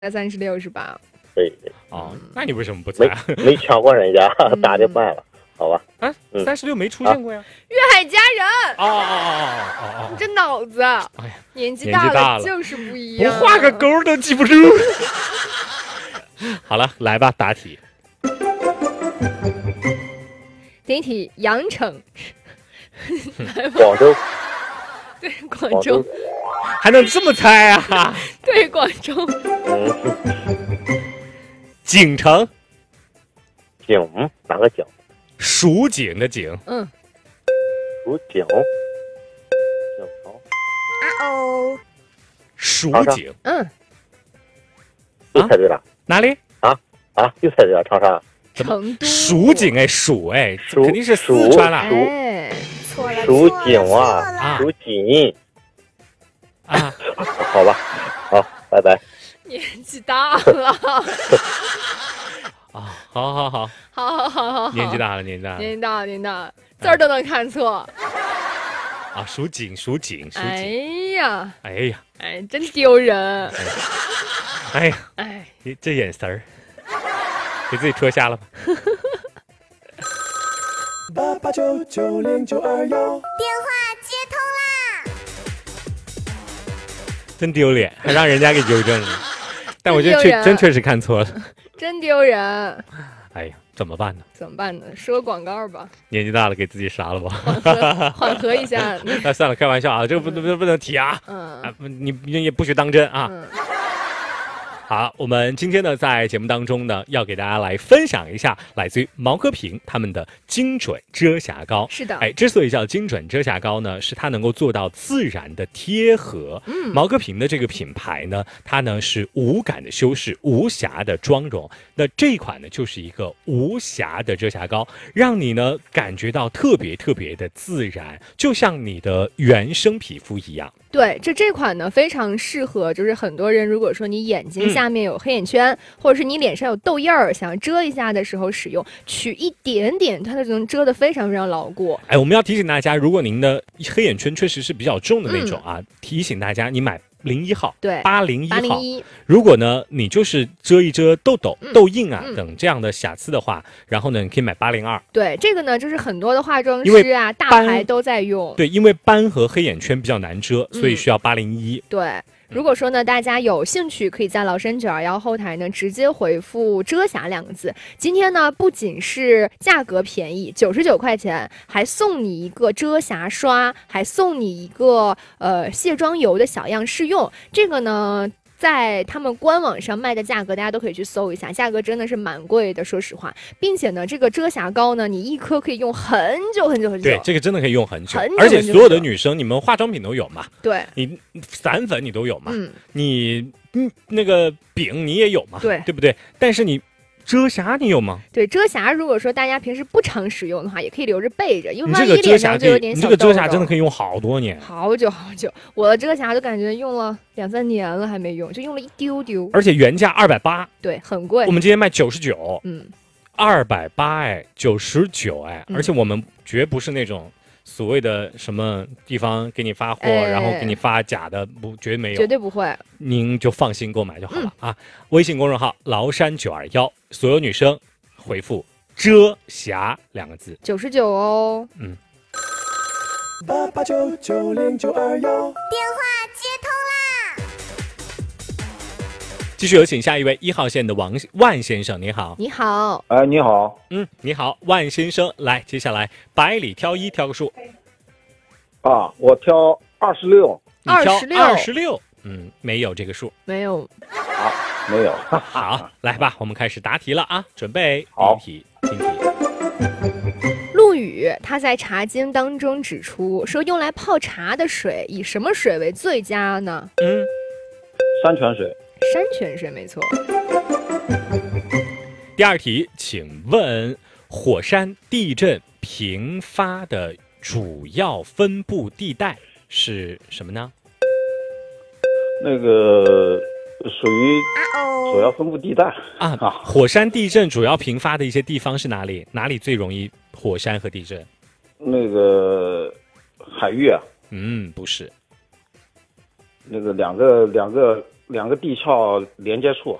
36是吧？ 对。 哦，那你为什么不猜？ 没抢过人家，答的慢了，好吧？ 啊，36没出现过呀。 粤海佳人。 哦， 你这脑子， 哎呀， 年纪大了就是不一样。 不画个勾都记不住。好了，来吧，答题。 第一题，阳城。 广州。 对，广州。 还能这么猜啊？ 对，广州。 锦城。 景哪个景？ 蜀锦的锦。 蜀景。景城。 蜀锦。 又猜对了。 哪里？ 又猜对了，长沙。 成都。 蜀锦哎，蜀肯定是四川了。 蜀锦啊，蜀锦。好吧，好，拜拜。 年纪大了。 好，年纪大了， 字儿都能看错。 蜀锦。 哎，真丢人。 你这眼神儿，给自己戳瞎了吧？88990921，电话接通啦！真丢脸，还让人家给纠正了。但我觉得确实看错了， 真丢人。 哎呀，怎么办呢？ 说广告吧。 年纪大了，给自己杀了吧， 缓和一下。 那算了，开玩笑啊，这个不能提啊。你也不许当真啊。好，我们今天呢，在节目当中呢，要给大家来分享一下来自于毛戈平他们的精准遮瑕膏。 是的， 之所以叫精准遮瑕膏呢，是它能够做到自然的贴合。毛戈平的这个品牌呢，它呢是无感的修饰，无瑕的妆容。那这一款呢，就是一个无瑕的遮瑕膏，让你呢感觉到特别的自然，就像你的原生皮肤一样。 对，这款呢非常适合，就是很多人如果说你眼睛下面有黑眼圈，或者是你脸上有痘印儿，想要遮一下的时候使用，取一点点，它就能遮得非常牢固。 我们要提醒大家，如果您的黑眼圈确实是比较重的那种提醒大家你买01号， 对 801号。如果呢你就是遮一遮痘痘、痘印等这样的瑕疵的话，然后呢你可以买802。 对，这个呢就是很多的化妆师大牌都在用。 对，因为斑和黑眼圈比较难遮，所以需要801。 对。如果说呢，大家有兴趣，可以在崂山921后台呢直接回复"遮瑕"2个字。今天呢，不仅是价格便宜，99块钱，还送你一个遮瑕刷，还送你一个卸妆油的小样试用。这个呢，在他们官网上卖的价格，大家都可以去搜一下，价格真的是蛮贵的，说实话。并且呢，这个遮瑕膏呢，你一颗可以用很久。 对，这个真的可以用很久，而且所有的女生，你们化妆品都有嘛？ 对， 你散粉你都有嘛？你那个饼你也有嘛？ 对不对？但是你遮瑕你有吗？ 对，遮瑕如果说大家平时不常使用的话，也可以留着备着，因为万一脸上就有点小痘痘。 你这个遮瑕真的可以用好多年， 好久。我的遮瑕都感觉用了2-3年了还没用，就用了一丢丢。 而且原价280， 对，很贵。 我们今天卖99，28099而且我们绝不是那种所谓的什么地方给你发货，然后给你发假的，绝对没有， 绝对不会。 您就放心购买就好了啊！微信公众号崂山921，所有女生回复"遮瑕"2个字 ，99哦。 88990921，电话接通啦！ 继续有请下一位1号线的万先生，你好。 你好。 你好。 你好，万先生，来，接下来百里挑一，挑个数。 我挑26。 你挑26。没有这个数。 没有。 没有。 好，来吧，我们开始答题了啊！准备第一题，听题。 陆羽他在《茶经》当中指出说，用来泡茶的水以什么水为最佳呢？ 山泉水。 山泉水没错。 第二题，请问火山地震频发的主要分布地带是什么呢？ 那个属于主要分布地带火山地震主要频发的一些地方是哪里？哪里最容易火山和地震？ 那个海域啊。 不是。 那个两个两个地壳连接处，